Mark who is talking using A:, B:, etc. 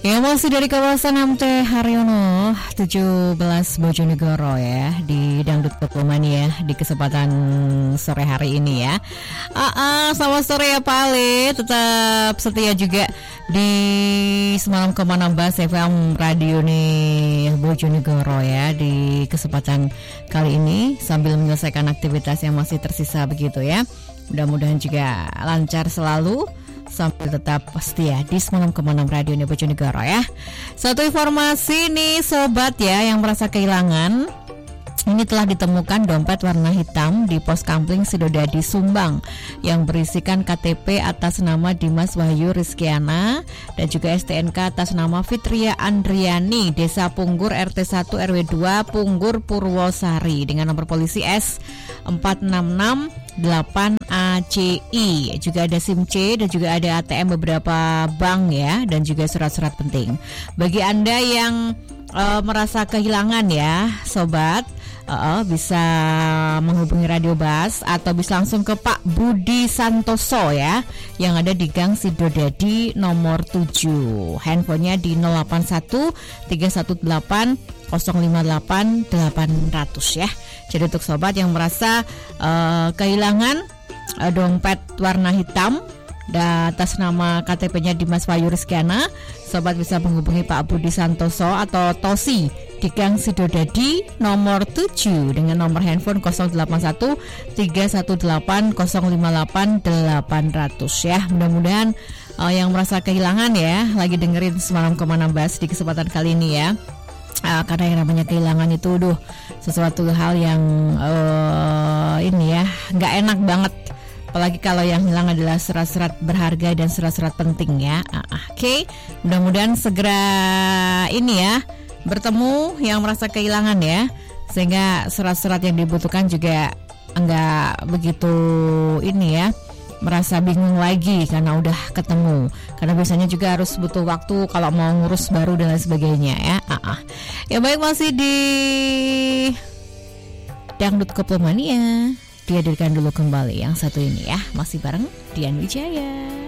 A: Ya, masih dari kawasan MT Haryono 17 Bojonegoro ya, di Dangdut Keplomani ya, di kesempatan sore hari ini ya. Selamat sore ya Pak Ali, tetap setia juga di Semalam Kemana Bas FM Radio nih Bojonegoro ya, di kesempatan kali ini sambil menyelesaikan aktivitas yang masih tersisa begitu ya. Mudah-mudahan juga lancar selalu sampai tetap setia di Semalam Kemana Radio Bojonegoro ya. Satu informasi nih sobat ya, yang merasa kehilangan, ini telah ditemukan dompet warna hitam di Pos Kampling Sidodadi Sumbang yang berisikan KTP atas nama Dimas Wahyu Rizkiana dan juga STNK atas nama Fitria Andriani, Desa Punggur RT 1 RW 2 Punggur Purwosari dengan nomor polisi S4668 ACI. Juga ada SIM C dan juga ada ATM beberapa bank ya, dan juga surat-surat penting. Bagi Anda yang merasa kehilangan ya sobat, bisa menghubungi Radio Bas atau bisa langsung ke Pak Budi Santoso ya, yang ada di Gang Sidodadi nomor 7. Handphonenya di 081 318 058 800 ya. Jadi untuk sobat yang merasa kehilangan dompet warna hitam dan atas nama KTP-nya Dimas Wahyu Rizkiana, sobat bisa menghubungi Pak Budi Santoso atau Tosi di Gang Sidodadi nomor 7 dengan nomor handphone 081 318 058 800 ya. Mudah-mudahan yang merasa kehilangan ya lagi dengerin Semalam Kemana Bas di kesempatan kali ini ya. Karena yang namanya kehilangan itu sesuatu hal yang ini ya, nggak enak banget. Apalagi kalau yang hilang adalah surat-surat berharga dan surat-surat penting ya. Oke. Mudah-mudahan segera ini ya bertemu yang merasa kehilangan ya, sehingga surat-surat yang dibutuhkan juga enggak begitu ini ya, merasa bingung lagi karena udah ketemu. Karena biasanya juga harus butuh waktu kalau mau ngurus baru dan lain sebagainya ya. Ya baik, masih di Dangdut Keplomania. Dihadirkan dulu kembali yang satu ini ya, masih bareng Dian Wijaya.